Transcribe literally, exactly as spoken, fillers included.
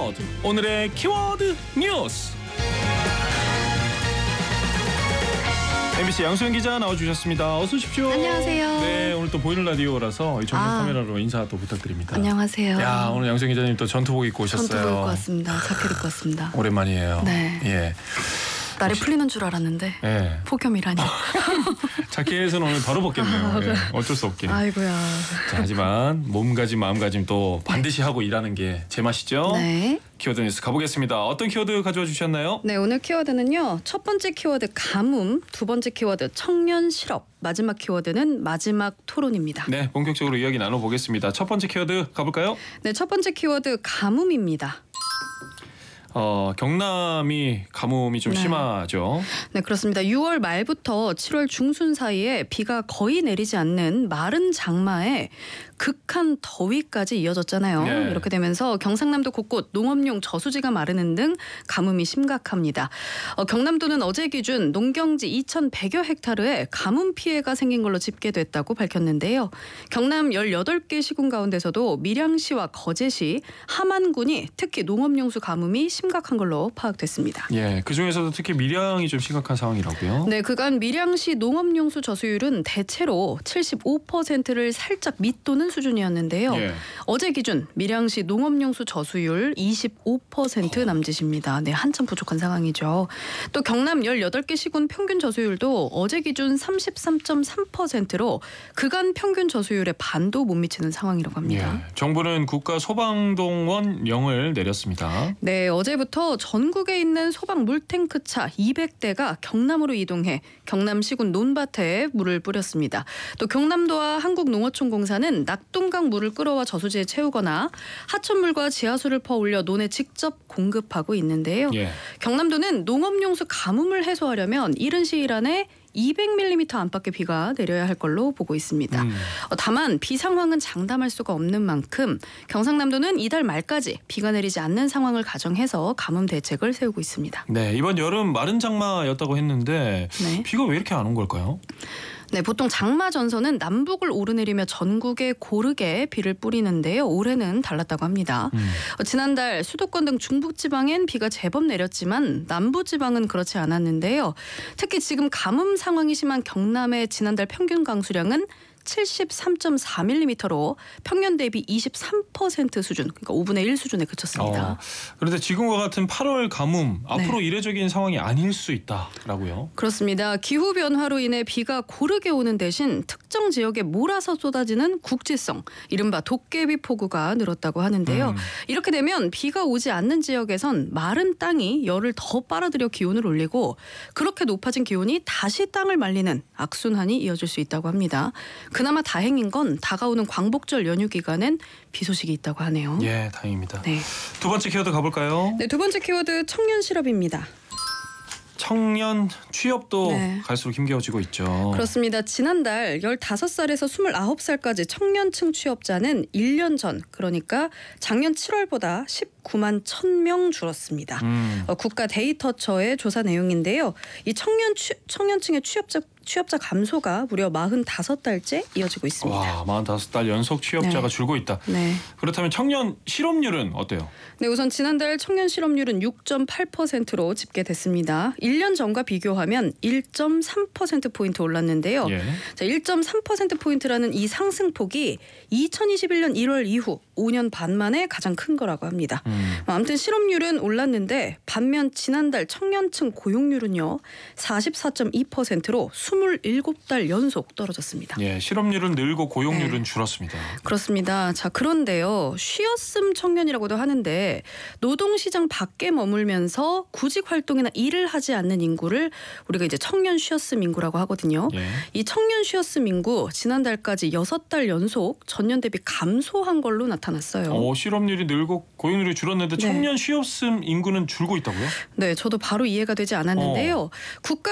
키워드, 오늘의 키워드 뉴스. 엠비씨 양수영 기자 나와주셨습니다. 어서 오십시오. 안녕하세요. 네, 오늘 또 보이는 라디오라서 이 정면 아. 카메라로 인사 또 부탁드립니다. 안녕하세요. 야, 오늘 양수영 기자님 또 전투복 입고 오셨어요. 전투복 입고 왔습니다. 자켓 입고 왔습니다. 오랜만이에요. 네. 예. 날이 풀리는 줄 알았는데 예. 폭염이라니. 자켓은 오늘 바로 벗겠네요. 아, 예. 어쩔 수 없게. 아이고야. 자, 하지만 몸가짐 마음가짐 또 반드시 하고 일하는 게 제맛이죠. 네. 키워드 뉴스 가보겠습니다. 어떤 키워드 가져와 주셨나요? 네, 오늘 키워드는요. 첫 번째 키워드 가뭄, 두 번째 키워드 청년 실업, 마지막 키워드는 마지막 토론입니다. 네, 본격적으로 이야기 나눠보겠습니다. 첫 번째 키워드 가볼까요? 네, 첫 번째 키워드 가뭄입니다. 어, 경남이 가뭄이 좀 네. 심하죠. 네, 그렇습니다. 유월 말부터 칠월 중순 사이에 비가 거의 내리지 않는 마른 장마에 극한 더위까지 이어졌잖아요. 네. 이렇게 되면서 경상남도 곳곳 농업용 저수지가 마르는 등 가뭄이 심각합니다. 어, 경남도는 어제 기준 농경지 이천백여 헥타르에 가뭄 피해가 생긴 걸로 집계됐다고 밝혔는데요. 경남 열여덟 개 시군 가운데서도 밀양시와 거제시, 함안군이 특히 농업용수 가뭄이 심각한 걸로 파악됐습니다. 예, 그 중에서도 특히 밀양이 좀 심각한 상황이라고요. 네, 그간 밀양시 농업용수 저수율은 대체로 칠십오 퍼센트를 살짝 밑도는 수준이었는데요. 예. 어제 기준 밀양시 농업용수 저수율 이십오 퍼센트 남짓입니다. 네, 한참 부족한 상황이죠. 또 경남 열여덟 개 시군 평균 저수율도 어제 기준 삼십삼 점 삼 퍼센트로 그간 평균 저수율의 반도 못 미치는 상황이라고 합니다. 예. 정부는 국가 소방동원 명을 내렸습니다. 네, 어제부터 전국에 있는 소방 물탱크차 이백 대가 경남으로 이동해 경남 시군 논밭에 물을 뿌렸습니다. 또 경남도와 한국농어촌공사는 낙동강 물을 끌어와 저수지에 채우거나 하천물과 지하수를 퍼올려 논에 직접 공급하고 있는데요. 예. 경남도는 농업용수 가뭄을 해소하려면 이른 시일 안에 이백 밀리미터 안팎의 비가 내려야 할 걸로 보고 있습니다. 음. 어, 다만 비 상황은 장담할 수가 없는 만큼 경상남도는 이달 말까지 비가 내리지 않는 상황을 가정해서 가뭄 대책을 세우고 있습니다. 네, 이번 여름 마른 장마였다고 했는데 네. 비가 왜 이렇게 안 온 걸까요? 네, 보통 장마 전선은 남북을 오르내리며 전국에 고르게 비를 뿌리는데요. 올해는 달랐다고 합니다. 음. 어, 지난달 수도권 등 중부지방엔 비가 제법 내렸지만 남부지방은 그렇지 않았는데요. 특히 지금 가뭄 상황이 심한 경남의 지난달 평균 강수량은 칠십삼 점 사 밀리미터로 평년 대비 이십삼 퍼센트 수준, 그러니까 오분의 일 수준에 그쳤습니다. 어, 그런데 지금과 같은 팔월 가뭄 앞으로 네. 이례적인 상황이 아닐 수 있다라고요. 그렇습니다. 기후변화로 인해 비가 고르게 오는 대신 특정 지역에 몰아서 쏟아지는 국지성, 이른바 도깨비 폭우가 늘었다고 하는데요. 음. 이렇게 되면 비가 오지 않는 지역에선 마른 땅이 열을 더 빨아들여 기온을 올리고 그렇게 높아진 기온이 다시 땅을 말리는 악순환이 이어질 수 있다고 합니다. 그나마 다행인 건 다가오는 광복절 연휴 기간엔 비 소식이 있다고 하네요. 예, 다행입니다. 네. 두 번째 키워드 가볼까요? 네, 두 번째 키워드 청년 실업입니다. 청년 취업도 네. 갈수록 힘겨워지고 있죠. 그렇습니다. 지난달 열다섯 살에서 스물아홉 살까지 청년층 취업자는 일 년 전, 그러니까 작년 칠월보다 십구만 천 명 줄었습니다. 음. 어, 국가 데이터처의 조사 내용인데요. 이 청년 취, 청년층의 취업자 취업자 감소가 무려 사십오 달째 이어지고 있습니다. 와, 사십오 달 연속 취업자가 네. 줄고 있다. 네. 그렇다면 청년 실업률은 어때요? 네, 우선 지난달 청년 실업률은 육 점 팔 퍼센트로 집계됐습니다. 일 년 전과 비교하면 일 점 삼 퍼센트 포인트 올랐는데요. 예. 자, 일 점 삼 퍼센트 포인트라는 이 상승폭이 이천이십일 년 일월 이후 오 년 반 만에 가장 큰 거라고 합니다. 음. 뭐 아무튼 실업률은 올랐는데 반면 지난달 청년층 고용률은요 사십사 점 이 퍼센트로 이십칠 달 연속 떨어졌습니다. 예, 실업률은 늘고 고용률은 네. 줄었습니다. 그렇습니다. 자, 그런데요. 쉬었음 청년이라고도 하는데 노동시장 밖에 머물면서 구직 활동이나 일을 하지 않는 인구를 우리가 이제 청년 쉬었음 인구라고 하거든요. 예. 이 청년 쉬었음 인구 지난달까지 여섯 달 연속 전년 대비 감소한 걸로 나타났어요. 어, 실업률이 늘고 고용률이 줄었는데 네. 청년 취업음 인구는 줄고 있다고요? 네, 저도 바로 이해가 되지 않았는데요. 국가